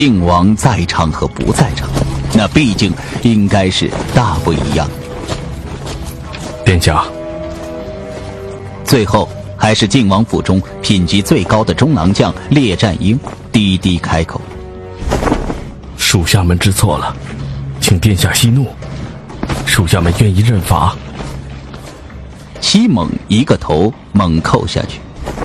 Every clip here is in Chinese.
靖王在场和不在场，那毕竟应该是大不一样。 殿下， 最后还是靖王府中品级最高的中郎将列战英低低开口： 属下们知错了，请殿下息怒，属下们愿意认罚。 戚猛一个头猛扣下去，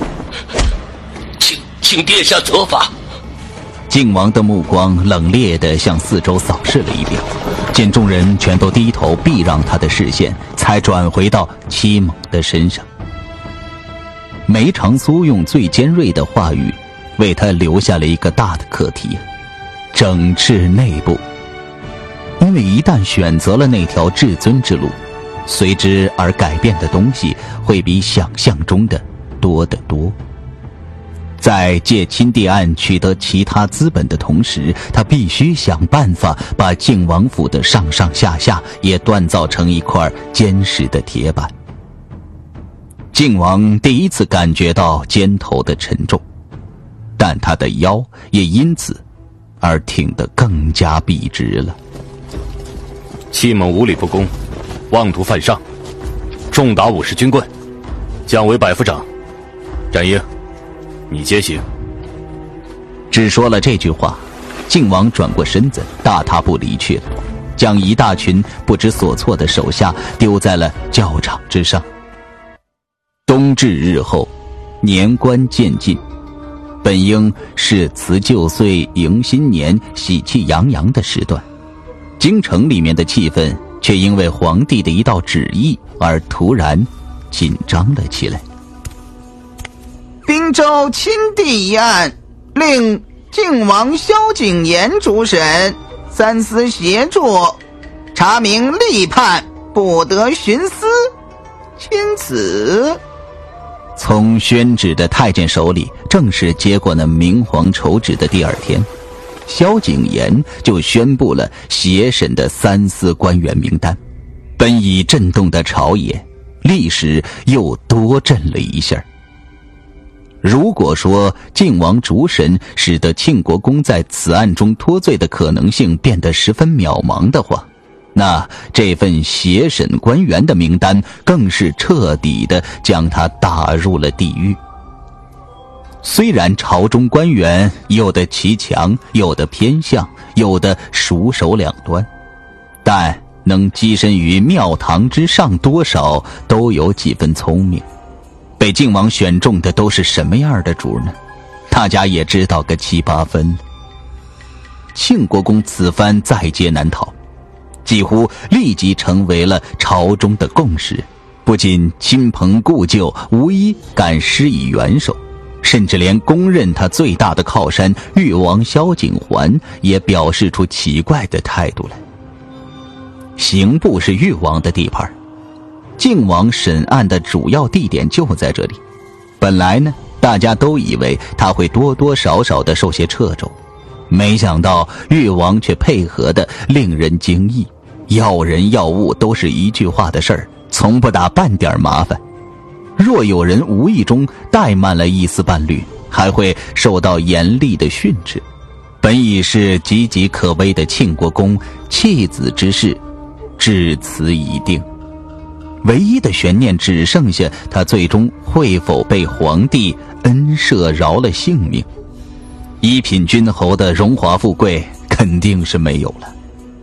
请殿下责罚。 靖王的目光冷冽地向四周扫视了一遍，见众人全都低头避让他的视线，才转回到戚猛的身上。梅长苏用最尖锐的话语为他留下了一个大的课题：整治内部。因为一旦选择了那条至尊之路，随之而改变的东西会比想象中的多得多。在借钦帝案取得其他资本的同时，他必须想办法把靖王府的上上下下也锻造成一块坚实的铁板。靖王第一次感觉到肩头的沉重，但他的腰也因此而挺得更加笔直了。 戚猛无礼不公，妄图犯上，重打50军棍，降为百夫长。战英，你接行。 只说了这句话，靖王转过身子，大踏步离去了，将一大群不知所措的手下丢在了教场之上。冬至日后，年关渐近，本应是辞旧岁迎新年喜气洋洋的时段，京城里面的气氛却因为皇帝的一道旨意而突然紧张了起来。 滨州钦帝一案，令靖王萧景琰主审，三司协助，查明立判，不得徇私，钦此。 从宣旨的太监手里正式接过那明黄绸旨的第二天，萧景琰就宣布了协审的三司官员名单。本已震动的朝野历时又多震了一下。如果说靖王主审使得庆国公在此案中脱罪的可能性变得十分渺茫的话，那这份协审官员的名单更是彻底的将他打入了地狱。虽然朝中官员有的骑强，有的偏向，有的熟手两端，但能跻身于庙堂之上多少都有几分聪明。被靖王选中的都是什么样的主呢？大家也知道个7、8分。庆国公此番在劫难逃，几乎立即成为了朝中的共识，不仅亲朋故旧无一敢施以援手，甚至连公认他最大的靠山誉王萧景桓也表示出奇怪的态度来。刑部是誉王的地盘，靖王审案的主要地点就在这里。本来呢，大家都以为他会多多少少的受些掣肘，没想到誉王却配合的令人惊异，要人要物都是一句话的事儿，从不打半点麻烦。若有人无意中怠慢了一丝半缕，还会受到严厉的训斥。本已是岌岌可危的庆国公弃子之事至此已定，唯一的悬念只剩下他最终会否被皇帝恩赦饶了性命。一品君侯的荣华富贵肯定是没有了。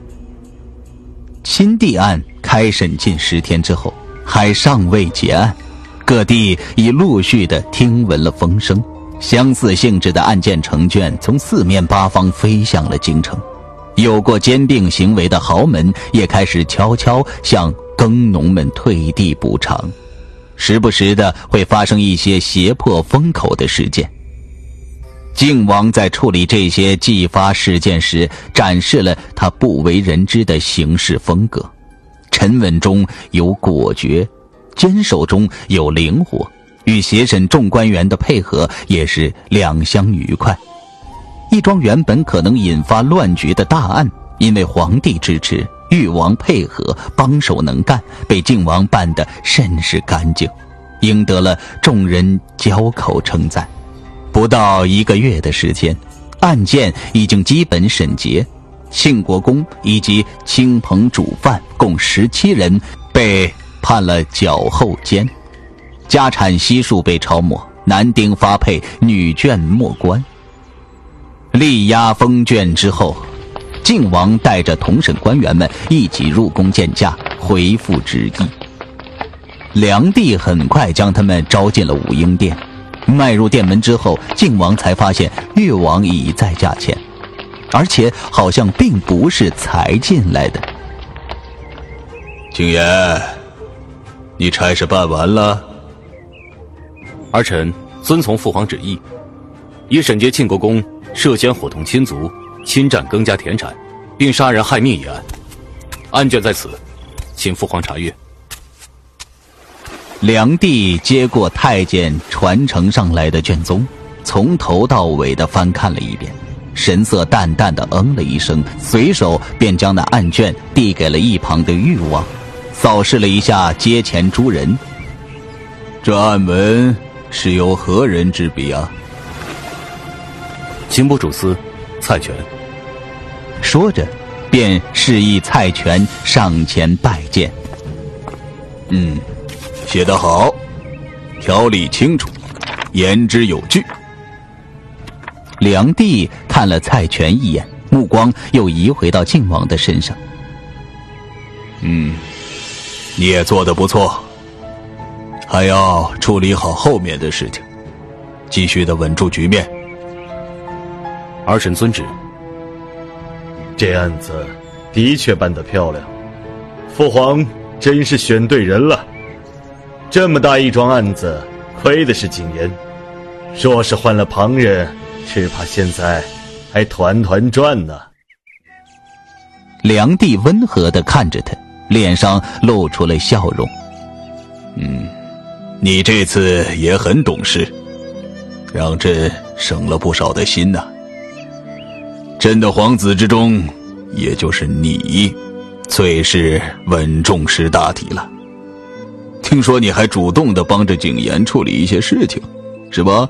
钦帝案开审近10天之后，还尚未结案，各地已陆续的听闻了风声，相似性质的案件成卷从四面八方飞向了京城。有过兼并行为的豪门也开始悄悄向耕农们退地补偿，时不时的会发生一些胁迫封口的事件。靖王在处理这些继发事件时，展示了他不为人知的行事风格，沉稳中有果决，坚守中有灵活，与协审众官员的配合也是两相愉快。一桩原本可能引发乱局的大案，因为皇帝支持，誉王配合，帮手能干，被靖王办得甚是干净，赢得了众人交口称赞。不到1个月的时间， 案件已经基本审结，庆国公以及亲朋主犯共17人被判了绞后监，家产悉数被抄没，男丁发配，女眷没官。力压封卷之后，靖王带着同审官员们一起入宫见驾，回复旨意。梁帝很快将他们招进了武英殿。迈入殿门之后，靖王才发现越王已在驾前，而且好像并不是才进来的。 景言，你差事办完了？ 儿臣遵从父皇旨意，已审结庆国公涉嫌伙同亲族侵占耕家田产，并杀人害命一案，案卷在此，请父皇查阅。 梁帝接过太监传承上来的卷宗，从头到尾的翻看了一遍，神色淡淡的了一声，随手便将那案卷递给了一旁的誉王，扫视了一下阶前诸人。 这案文是由何人执笔啊？ 刑部主司蔡全。 说着便示意蔡全上前拜见。 写得好，条理清楚，言之有据。 梁帝看了蔡全一眼，目光又移回到靖王的身上。 你也做得不错，还要处理好后面的事情，继续的稳住局面。 儿臣遵旨。 这案子的确办得漂亮，父皇真是选对人了。这么大一桩案子，亏的是景言，若是换了旁人，只怕现在还团团转呢。 梁帝温和地看着他，脸上露出了笑容。 你这次也很懂事，让朕省了不少的心呐。朕的皇子之中，也就是你，最是稳重识大体了。听说你还主动的帮着景言处理一些事情，是吧？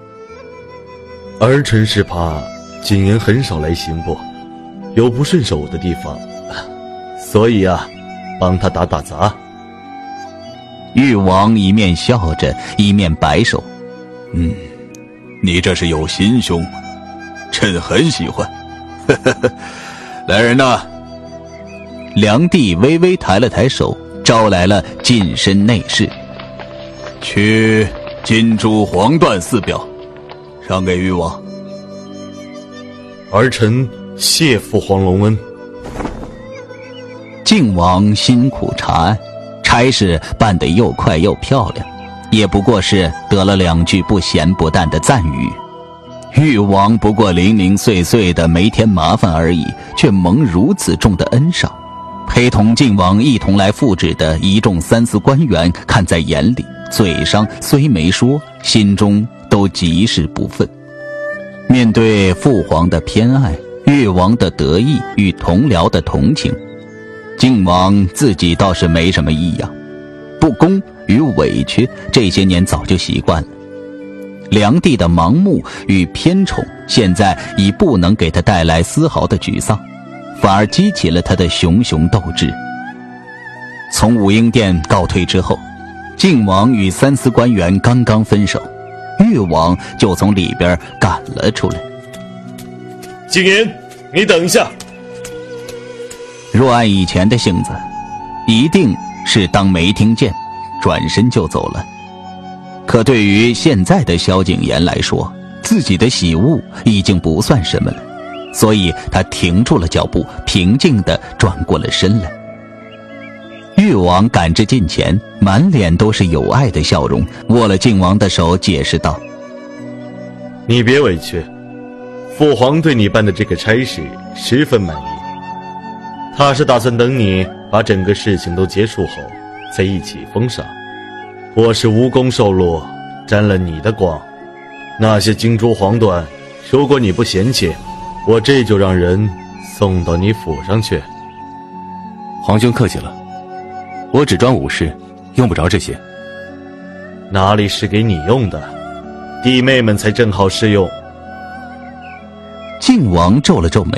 儿臣是怕景言很少来刑部，有不顺手的地方，所以帮他打打杂。 誉王一面笑着，一面摆手。 你这是有心胸，朕很喜欢。来人呐！ 梁帝微微抬了抬手，招来了近身内侍。 取金珠黄缎4表，上给誉王。 儿臣谢父皇隆恩。 靖王辛苦查案，差事办得又快又漂亮，也不过是得了2句不咸不淡的赞誉。誉王不过零零碎碎的没添麻烦而已，却蒙如此重的恩赏。陪同靖王一同来复旨的一众3司官员看在眼里，嘴上虽没说，心中都极是不忿。面对父皇的偏爱，誉王的得意与同僚的同情，靖王自己倒是没什么异样。不公与委屈这些年早就习惯了，梁帝的盲目与偏宠现在已不能给他带来丝毫的沮丧，反而激起了他的熊熊斗志。从武英殿告退之后，靖王与3司官员刚刚分手，誉王就从里边赶了出来。 景言，你等一下。 若按以前的性子，一定是当没听见，转身就走了。可对于现在的萧景琰来说，自己的喜恶已经不算什么了，所以他停住了脚步，平静地转过了身来。誉王赶至近前，满脸都是有爱的笑容，握了靖王的手，解释道： 你别委屈，父皇对你办的这个差事十分满意，他是打算等你把整个事情都结束后再一起封赏。我是无功受禄，沾了你的光，那些金珠黄缎，如果你不嫌弃，我这就让人送到你府上去。 皇兄客气了，我只专武士，用不着这些。 哪里是给你用的，弟妹们才正好适用。 靖王皱了皱眉，